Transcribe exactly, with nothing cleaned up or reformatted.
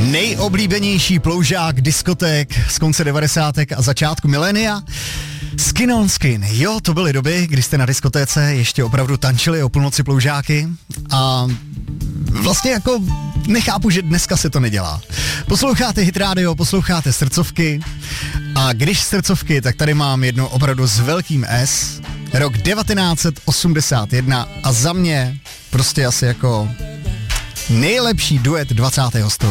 Nejoblíbenější ploužák diskoték z konce devadesátek a začátku milénia. Skin on Skin. Jo, to byly doby, kdy jste na diskotéce ještě opravdu tančili o půlnoci ploužáky a vlastně jako nechápu, že dneska se to nedělá. Posloucháte Hit Radio, posloucháte srdcovky a když srdcovky, tak tady mám jedno opravdu s velkým S, rok devatenáct set osmdesát jedna a za mě prostě asi jako nejlepší duet dvacátého století.